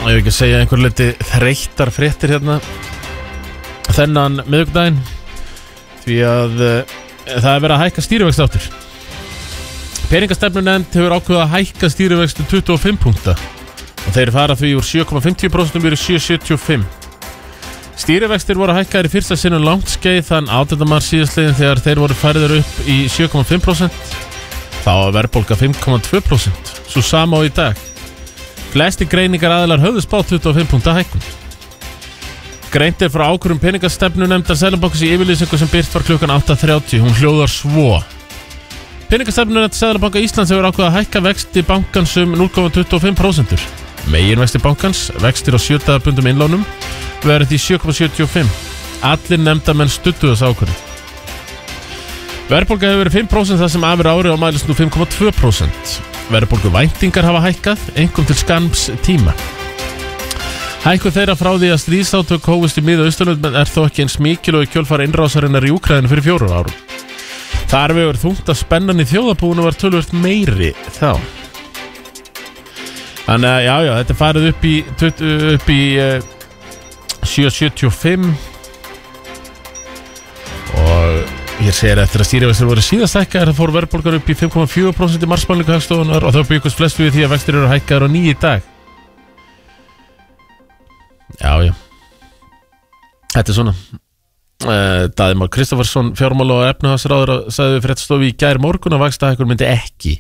Ég vil ekki segja einhver liti þreyttar fréttir hérna þennan miðvikudaginn, því að það er verið að hækka stýrivexti aftur. Peningastefnunefnd hefur ákveðið að hækka stýrivexti 25 punkta og þeir fara því úr 7,50% yfir í 7,75. Stýrivextir voru hækkaðir í fyrsta sinn langt skeið þann 18. mars síðastliðinn þegar þeir voru færðir upp í 7,5%. Þá var verðbólga 5,2%, svo sama á í dag. Flesti greiningar aðilar höfðu spáð 25 punkta hækkun. Greint frá ákvörðun peningastefnunefndar Seðlabankans í yfirlýsingu sem birt var klukkan 8:30. Hún hljóðar svo: Peningastefnunefnd Seðlabanka Íslands hefur ákveðið að hækka vexti bankans 0,25%. Meginvexti bankans, vextir á 7 daga bundum innlánum, verður því 7,75. Allir nefndarmenn studdu þessa ákvörðun. Verðbólga hefur verið 5% það sem af ári og mælist nú 5,2%. Verðbólgu væntingar hafa hækkað, einkum til skamms tíma. Hækkun þeirra frá því að stríðsátök hófust í Mið-Austurlöndum er þó ekki eins mikil og í kjölfar innrásarinnar í Úkraínu fyrir 4 árum. Þar vegur þungt að spennan í þjóðarbúinu var töluvert meiri þá. Þannig að já, þetta er farið upp í 7,75 og hér segir eftir að stýrivextir voru síðast hækkaðir, það fór verðbólgar upp í 5,4% í marsmælingu Hagstofunnar og þá byggust flestu við því að vextir eru hækkaðir á 9 í dag. Já. Þetta er svona. Daði Már Kristoffersson, fjármála- og efnahagsráðherra, sagði við fréttastofu í gær morgun að vaxtahækkun myndi ekki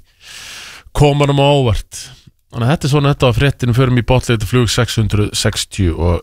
koma honum á óvart. Þannig að þetta er svona, þetta á fréttinu, förum í botleið til flug 660 og